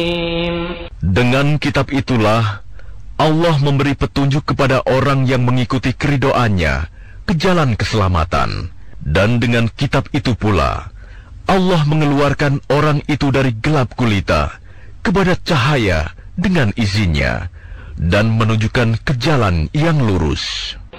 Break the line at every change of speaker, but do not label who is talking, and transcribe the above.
Dengan kitab itulah Allah memberi petunjuk kepada orang yang mengikuti keridoannya ke jalan keselamatan. Dan dengan kitab itu pula Allah mengeluarkan orang itu dari gelap gulita kepada cahaya dengan izinnya dan menunjukkan ke jalan yang lurus.